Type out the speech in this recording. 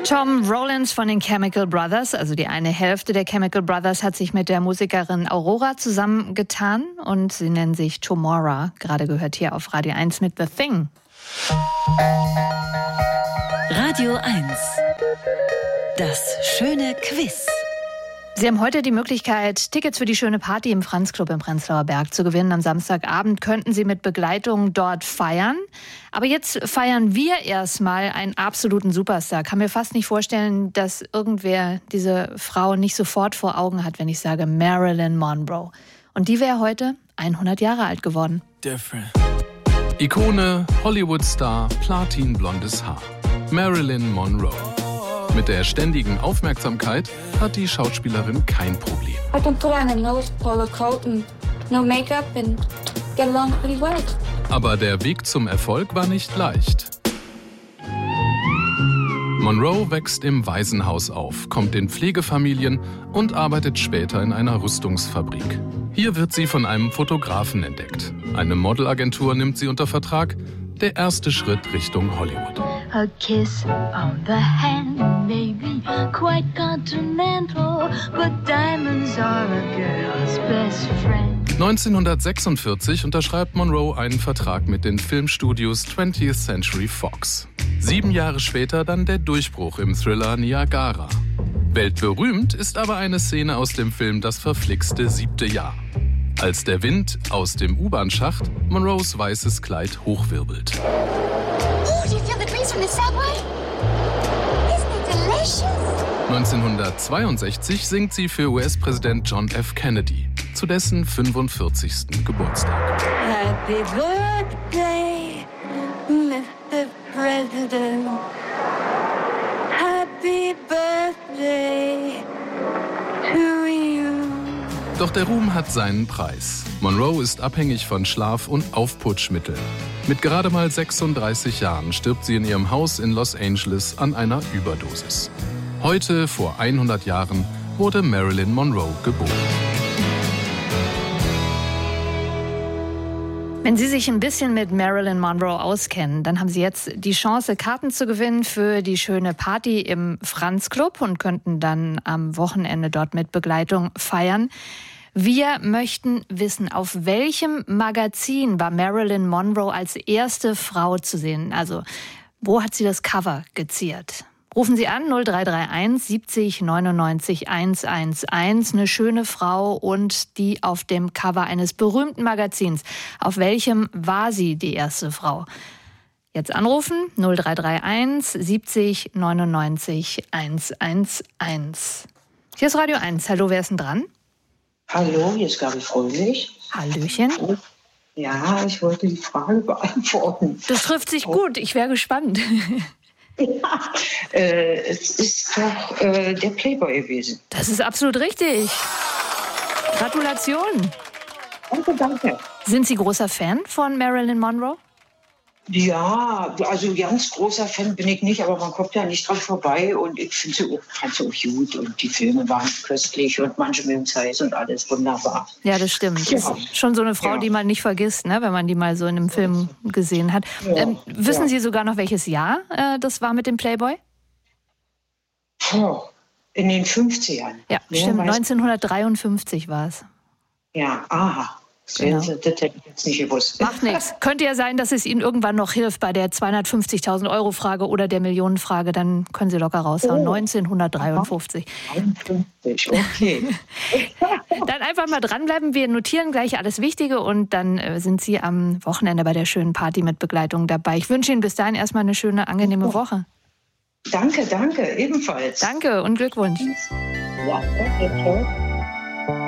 Tom Rollins von den Chemical Brothers, also die eine Hälfte der Chemical Brothers, hat sich mit der Musikerin Aurora zusammengetan und sie nennen sich Tomorrow. Gerade gehört hier auf Radio 1 mit The Thing. Radio 1. Das schöne Quiz. Sie haben heute die Möglichkeit, Tickets für die schöne Party im Franz-Club im Prenzlauer Berg zu gewinnen. Am Samstagabend könnten Sie mit Begleitung dort feiern. Aber jetzt feiern wir erstmal einen absoluten Superstar. Kann mir fast nicht vorstellen, dass irgendwer diese Frau nicht sofort vor Augen hat, wenn ich sage Marilyn Monroe. Und die wäre heute 100 Jahre alt geworden. Different. Ikone, Hollywood-Star, platinblondes Haar. Marilyn Monroe. Mit der ständigen Aufmerksamkeit hat die Schauspielerin kein Problem. I can put on a nose polo coat and no makeup and get along pretty well. Aber der Weg zum Erfolg war nicht leicht. Monroe wächst im Waisenhaus auf, kommt in Pflegefamilien und arbeitet später in einer Rüstungsfabrik. Hier wird sie von einem Fotografen entdeckt. Eine Modelagentur nimmt sie unter Vertrag. Der erste Schritt Richtung Hollywood. A kiss on the hand, maybe quite continental, but diamonds are a girl's best friend. 1946 unterschreibt Monroe einen Vertrag mit den Filmstudios 20th Century Fox. 7 Jahre später dann der Durchbruch im Thriller Niagara. Weltberühmt ist aber eine Szene aus dem Film Das verflixte 7. Jahr. Als der Wind aus dem U-Bahn-Schacht Monroes weißes Kleid hochwirbelt. Oh, do you feel the breeze from the subway? Isn't it delicious? 1962 singt sie für US-Präsident John F. Kennedy zu dessen 45. Geburtstag. Happy birthday, Mr. President. Happy birthday to you. Doch der Ruhm hat seinen Preis. Monroe ist abhängig von Schlaf- und Aufputschmitteln. Mit gerade mal 36 Jahren stirbt sie in ihrem Haus in Los Angeles an einer Überdosis. Heute, vor 100 Jahren, wurde Marilyn Monroe geboren. Wenn Sie sich ein bisschen mit Marilyn Monroe auskennen, dann haben Sie jetzt die Chance, Karten zu gewinnen für die schöne Party im Franz-Club und könnten dann am Wochenende dort mit Begleitung feiern. Wir möchten wissen, auf welchem Magazin war Marilyn Monroe als erste Frau zu sehen? Also, wo hat sie das Cover geziert? Rufen Sie an 0331 70 99 111. Eine schöne Frau und die auf dem Cover eines berühmten Magazins. Auf welchem war sie die erste Frau? Jetzt anrufen 0331 70 99 111. Hier ist Radio 1. Hallo, wer ist denn dran? Hallo, hier ist Gabi Fröhlich. Hallöchen. Ja, ich wollte die Frage beantworten. Das trifft sich gut. Ich wäre gespannt. Ja, es ist doch der Playboy gewesen. Das ist absolut richtig. Gratulation. Danke, danke. Sind Sie großer Fan von Marilyn Monroe? Ja, also ganz großer Fan bin ich nicht, aber man kommt ja nicht dran vorbei und ich fand sie auch gut und die Filme waren köstlich und manche mit dem Zeiss und alles wunderbar. Ja, das stimmt. Ja. Das ist schon so eine Frau, die man nicht vergisst, ne, wenn man die mal so in einem Film gesehen hat. Ja. Wissen Sie sogar noch, welches Jahr das war mit dem Playboy? In den 50ern. Ja, stimmt. 1953 war es. Ja, aha. Genau. Das hätte ich jetzt nicht gewusst. Macht nichts. Könnte ja sein, dass es Ihnen irgendwann noch hilft bei der 250.000 Euro Frage oder der Millionenfrage. Dann können Sie locker raushauen. 1953. 53, okay. Dann einfach mal dranbleiben. Wir notieren gleich alles Wichtige und dann sind Sie am Wochenende bei der schönen Party mit Begleitung dabei. Ich wünsche Ihnen bis dahin erstmal eine schöne, angenehme Woche. Danke, ebenfalls. Danke und Glückwunsch. Ja, danke.